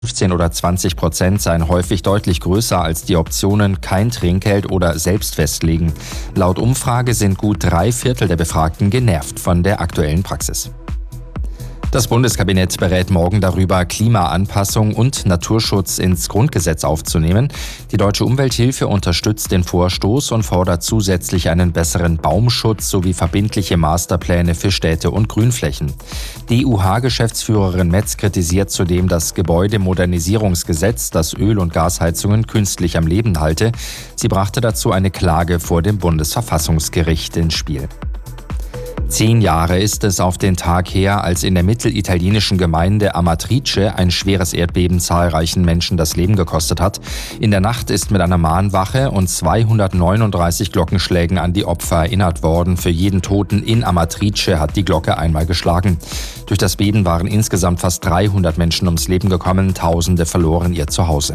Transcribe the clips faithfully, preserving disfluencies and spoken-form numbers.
fünfzehn oder zwanzig Prozent seien häufig deutlich größer als die Optionen kein Trinkgeld oder selbst festlegen. Laut Umfrage sind gut drei Viertel der Befragten genervt von der aktuellen Praxis. Das Bundeskabinett berät morgen darüber, Klimaanpassung und Naturschutz ins Grundgesetz aufzunehmen. Die Deutsche Umwelthilfe unterstützt den Vorstoß und fordert zusätzlich einen besseren Baumschutz sowie verbindliche Masterpläne für Städte und Grünflächen. D U H-Geschäftsführerin Metz kritisiert zudem das Gebäudemodernisierungsgesetz, das Öl- und Gasheizungen künstlich am Leben halte. Sie brachte dazu eine Klage vor dem Bundesverfassungsgericht ins Spiel. Zehn Jahre ist es auf den Tag her, als in der mittelitalienischen Gemeinde Amatrice ein schweres Erdbeben zahlreichen Menschen das Leben gekostet hat. In der Nacht ist mit einer Mahnwache und zweihundertneununddreißig Glockenschlägen an die Opfer erinnert worden. Für jeden Toten in Amatrice hat die Glocke einmal geschlagen. Durch das Beben waren insgesamt fast dreihundert Menschen ums Leben gekommen, Tausende verloren ihr Zuhause.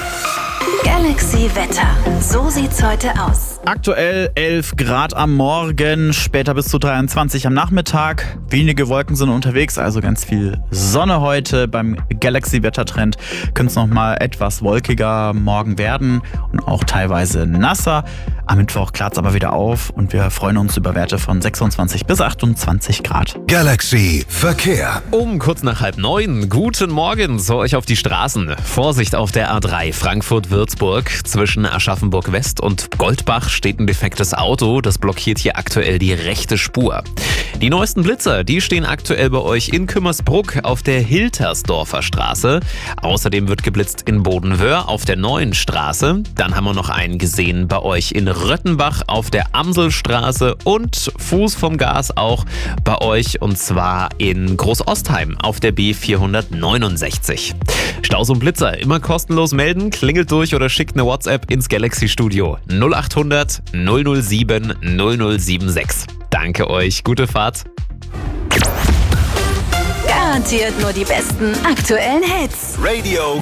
Galaxy Wetter. So sieht's heute aus. Aktuell elf Grad am Morgen, später bis zu dreiundzwanzig am Nachmittag. Wenige Wolken sind unterwegs, also ganz viel Sonne heute. Beim Galaxy-Wettertrend könnte es nochmal etwas wolkiger morgen werden und auch teilweise nasser. Am Mittwoch klart es aber wieder auf und wir freuen uns über Werte von sechsundzwanzig bis achtundzwanzig Grad. Galaxy Verkehr. Um kurz nach halb neun. Guten Morgen zu euch auf die Straßen. Vorsicht auf der A drei Frankfurt-Würzburg. Zwischen Aschaffenburg West und Goldbach steht ein defektes Auto. Das blockiert hier aktuell die rechte Spur. Die neuesten Blitzer, die stehen aktuell bei euch in Kümmersbruck auf der Hiltersdorfer Straße. Außerdem wird geblitzt in Bodenwöhr auf der Neuen Straße. Dann haben wir noch einen gesehen bei euch in Röttenbach auf der Amselstraße und Fuß vom Gas auch bei euch und zwar in Großostheim auf der B vierhundertneunundsechzig. Staus und Blitzer immer kostenlos melden, klingelt durch oder schickt eine WhatsApp ins Galaxy Studio null achthundert null null sieben null null sieben sechs. Danke euch, gute Fahrt. Garantiert nur die besten aktuellen Hits. Radio